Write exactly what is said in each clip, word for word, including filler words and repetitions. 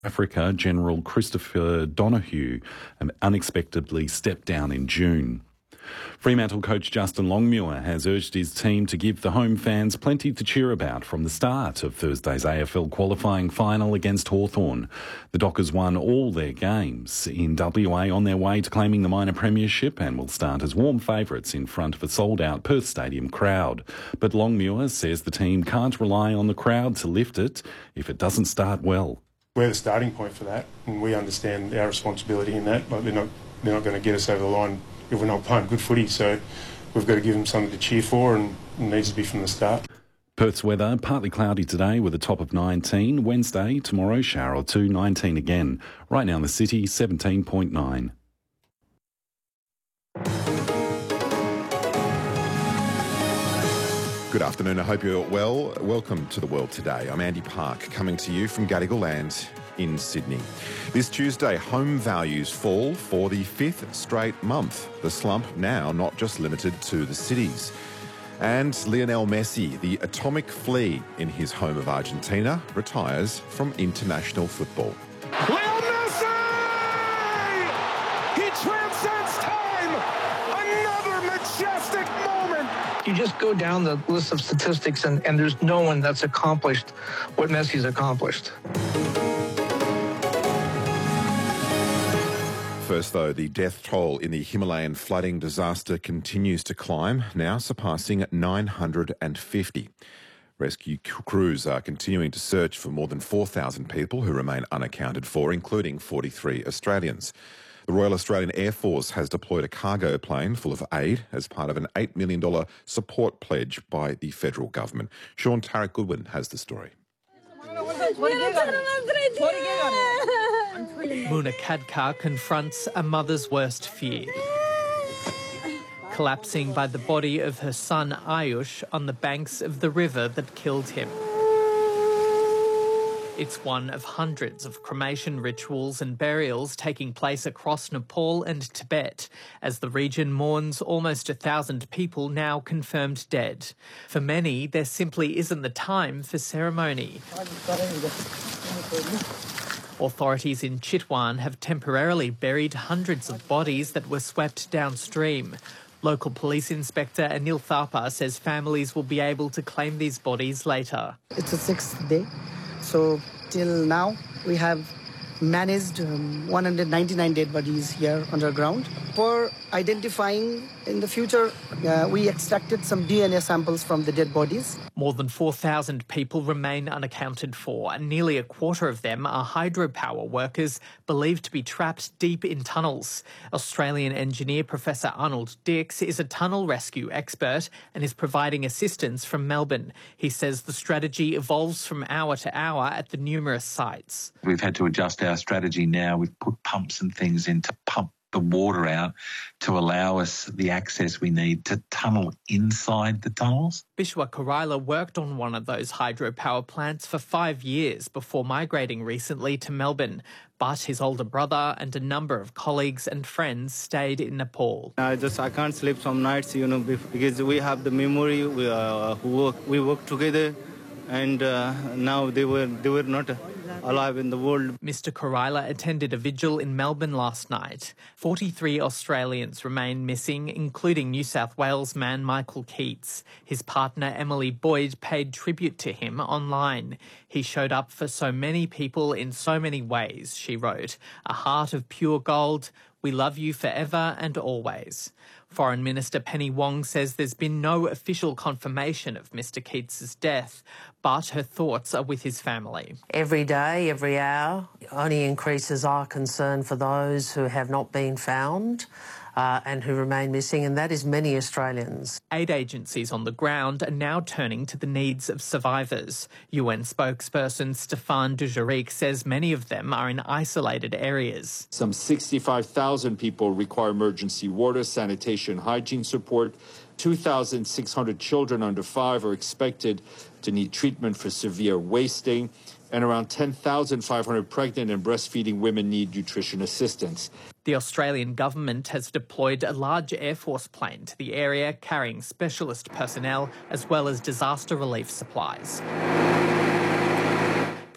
Africa, General Christopher Donahue unexpectedly stepped down in June. Fremantle coach Justin Longmuir has urged his team to give the home fans plenty to cheer about from the start of Thursday's A F L qualifying final against Hawthorn. The Dockers won all their games in W A on their way to claiming the minor premiership and will start as warm favourites in front of a sold-out Perth Stadium crowd. But Longmuir says the team can't rely on the crowd to lift it if it doesn't start well. We're the starting point for that, and we understand our responsibility in that. Like they're not, they're not going to get us over the line if we're not playing good footy, so we've got to give them something to cheer for, and it needs to be from the start. Perth's weather, partly cloudy today with a top of nineteen. Wednesday, tomorrow, shower or two, nineteen again. Right now in the city, seventeen point nine. Good afternoon, I hope you're well. Welcome to The World Today. I'm Andy Park, coming to you from Gadigal Land in Sydney. This Tuesday, home values fall for the fifth straight month. The slump now not just limited to the cities. And Lionel Messi, the atomic flea in his home of Argentina, retires from international football. Lionel Messi! He transcends time! Another majestic moment! You just go down the list of statistics and, and there's no one that's accomplished what Messi's accomplished. First, though, the death toll in the Himalayan flooding disaster continues to climb, now surpassing nine hundred fifty. Rescue crews are continuing to search for more than four thousand people who remain unaccounted for, including forty-three Australians. The Royal Australian Air Force has deployed a cargo plane full of aid as part of an eight million dollars support pledge by the federal government. Sean Tarrant-Goodwin has the story. Muna Khadkar confronts a mother's worst fear. Collapsing by the body of her son Ayush on the banks of the river that killed him. It's one of hundreds of cremation rituals and burials taking place across Nepal and Tibet as the region mourns almost a thousand people now confirmed dead. For many, there simply isn't the time for ceremony. Authorities in Chitwan have temporarily buried hundreds of bodies that were swept downstream. Local police inspector Anil Thapa says families will be able to claim these bodies later. It's the sixth day, so till now we have managed um, one hundred ninety-nine dead bodies here underground. For identifying in the future, uh, we extracted some D N A samples from the dead bodies. More than four thousand people remain unaccounted for, and nearly a quarter of them are hydropower workers believed to be trapped deep in tunnels. Australian engineer Professor Arnold Dix is a tunnel rescue expert and is providing assistance from Melbourne. He says the strategy evolves from hour to hour at the numerous sites. We've had to adjust our strategy now. We've put pumps and things in to pump the water out to allow us the access we need to tunnel inside the tunnels. Bishwa Karaila worked on one of those hydropower plants for five years before migrating recently to Melbourne. But his older brother and a number of colleagues and friends stayed in Nepal. I just I can't sleep some nights, you know, because we have the memory. We uh, work we work together, and uh, now they were they were not alive in the world. Mister Karaila attended a vigil in Melbourne last night. forty-three Australians remain missing, including New South Wales man Michael Keats. His partner Emily Boyd paid tribute to him online. He showed up for so many people in so many ways, she wrote. A heart of pure gold. We love you forever and always. Foreign Minister Penny Wong says there's been no official confirmation of Mister Keats's death, but her thoughts are with his family. Every day, every hour, only increases our concern for those who have not been found uh, and who remain missing, and that is many Australians. Aid agencies on the ground are now turning to the needs of survivors. U N spokesperson Stéphane Dujarric says many of them are in isolated areas. Some sixty-five thousand people require emergency water, sanitation, hygiene support. two thousand six hundred children under five are expected to need treatment for severe wasting, and around ten thousand five hundred pregnant and breastfeeding women need nutrition assistance. The Australian government has deployed a large Air Force plane to the area carrying specialist personnel as well as disaster relief supplies.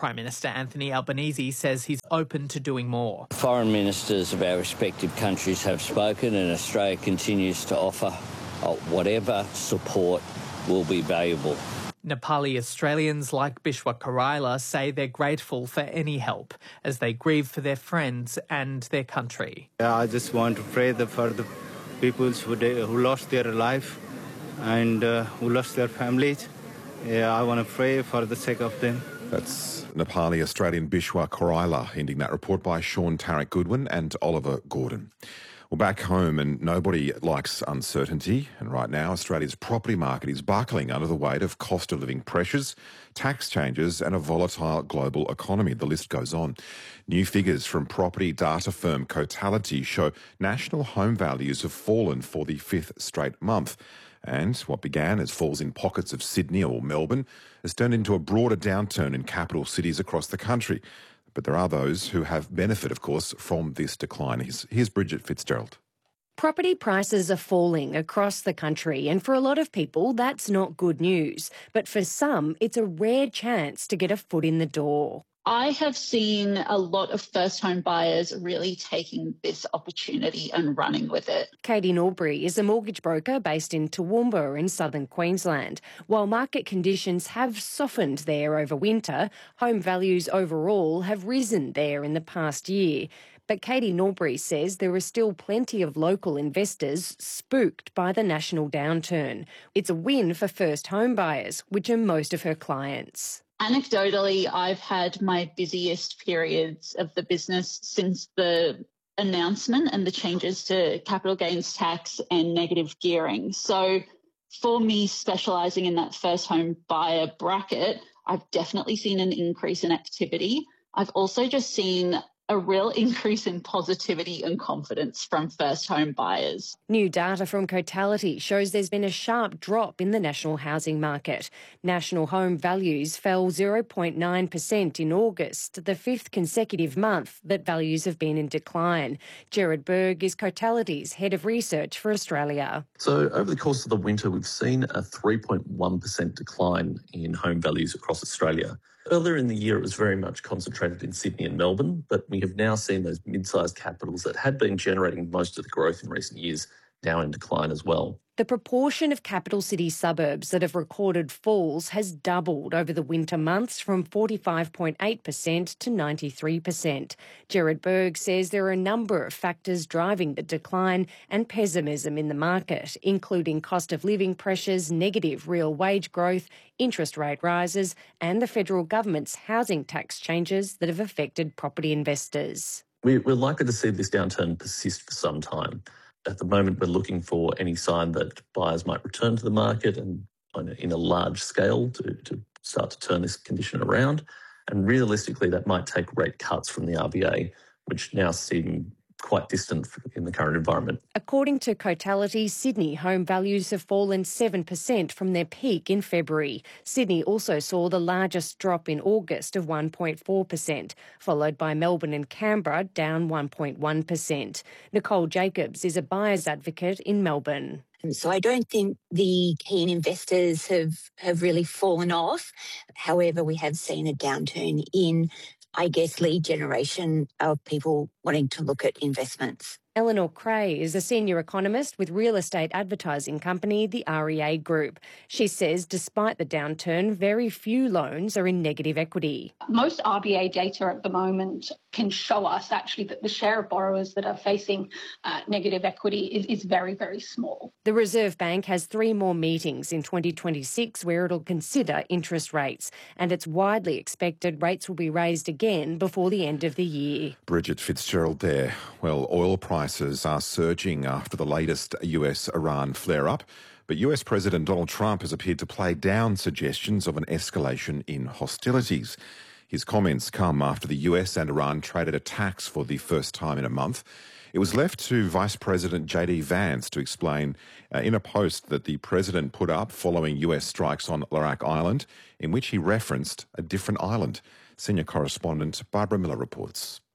Prime Minister Anthony Albanese says he's open to doing more. Foreign ministers of our respective countries have spoken, and Australia continues to offer uh, whatever support will be valuable. Nepali Australians like Bishwa Karaila say they're grateful for any help as they grieve for their friends and their country. Yeah, I just want to pray the, for the people who, they, who lost their life and uh, who lost their families. Yeah, I want to pray for the sake of them. That's Nepali Australian Bishwa Karaila, ending that report by Sean Tarrant Goodwin and Oliver Gordon. Well, back home, and nobody likes uncertainty, and right now Australia's property market is buckling under the weight of cost of living pressures, tax changes and a volatile global economy. The list goes on. New figures from property data firm Cotality show national home values have fallen for the fifth straight month. And what began as falls in pockets of Sydney or Melbourne has turned into a broader downturn in capital cities across the country. But there are those who have benefit, of course, from this decline. Here's, here's Bridget Fitzgerald. Property prices are falling across the country, and for a lot of people, that's not good news. But for some, it's a rare chance to get a foot in the door. I have seen a lot of first home buyers really taking this opportunity and running with it. Katie Norbury is a mortgage broker based in Toowoomba in southern Queensland. While market conditions have softened there over winter, home values overall have risen there in the past year. But Katie Norbury says there are still plenty of local investors spooked by the national downturn. It's a win for first home buyers, which are most of her clients. Anecdotally, I've had my busiest periods of the business since the announcement and the changes to capital gains tax and negative gearing. So for me, specialising in that first home buyer bracket, I've definitely seen an increase in activity. I've also just seen a real increase in positivity and confidence from first home buyers. New data from Cotality shows there's been a sharp drop in the national housing market. National home values fell zero point nine percent in August, the fifth consecutive month that values have been in decline. Gerard Berg is Cotality's head of research for Australia. So over the course of the winter, we've seen a three point one percent decline in home values across Australia. Earlier in the year, it was very much concentrated in Sydney and Melbourne, but we have now seen those mid-sized capitals that had been generating most of the growth in recent years now in decline as well. The proportion of capital city suburbs that have recorded falls has doubled over the winter months from forty-five point eight percent to ninety-three percent. Gerard Berg says there are a number of factors driving the decline and pessimism in the market, including cost of living pressures, negative real wage growth, interest rate rises, and the federal government's housing tax changes that have affected property investors. We're likely to see this downturn persist for some time. At the moment, we're looking for any sign that buyers might return to the market and in a large scale to, to start to turn this condition around. And realistically, that might take rate cuts from the R B A, which now seem quite distant in the current environment. According to Cotality, Sydney home values have fallen seven percent from their peak in February. Sydney also saw the largest drop in August of one point four percent, followed by Melbourne and Canberra, down one point one percent. Nicole Jacobs is a buyer's advocate in Melbourne. So I don't think the keen investors have, have really fallen off. However, we have seen a downturn in, I guess, lead generation of people wanting to look at investments. Eleanor Cray is a senior economist with real estate advertising company, the R E A Group. She says despite the downturn, very few loans are in negative equity. Most R B A data at the moment can show us actually that the share of borrowers that are facing uh, negative equity is, is very, very small. The Reserve Bank has three more meetings in twenty twenty-six where it'll consider interest rates, and it's widely expected rates will be raised again before the end of the year. Bridget Fitzgerald there. Well, oil prices are surging after the latest U S-Iran flare-up, but U S President Donald Trump has appeared to play down suggestions of an escalation in hostilities. His comments come after the U S and Iran traded attacks for the first time in a month. It was left to Vice President J D Vance to explain uh, in a post that the president put up following U S strikes on Larak Island, in which he referenced a different island. Senior correspondent Barbara Miller reports.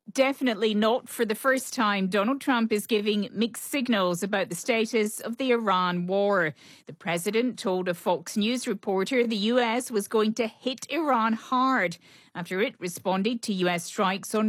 Definitely not. For the first time, Donald Trump is giving mixed signals about the status of the Iran war. The president told a Fox News reporter the U S was going to hit Iran hard after it responded to U S strikes on